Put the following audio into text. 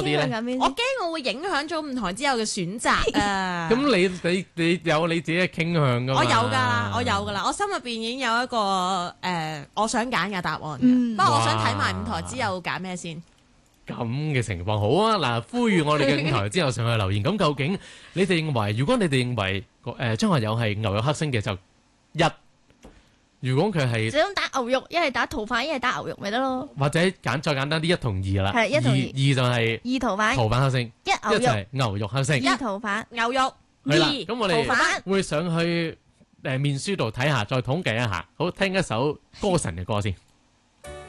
咧？ 我驚我會影響咗舞台之後嘅選擇啊！ 咁你有你自己嘅傾向噶嘛？ 我有噶啦，我心入邊已經有一個我想揀嘅答案嘅。 嗯不過我想睇埋舞台之後揀咩先。 咁嘅情況好啊！嗱，呼籲我哋嘅舞台之後上去留言。咁究竟你哋認為，如果你哋認為張學友係牛肉黑星嘅就一，如果佢係就咁打牛肉，一係打逃犯，一係打牛肉咪得咯。 或者再簡單啲一同二啦， 係一同二二就係二逃犯， 逃犯黑星， 一牛肉， 一就係牛肉黑星。 二逃犯， 牛肉係啦， 二咁我逃犯哋會上去面書度睇下，再統計一下。好，聽一首歌神嘅歌先。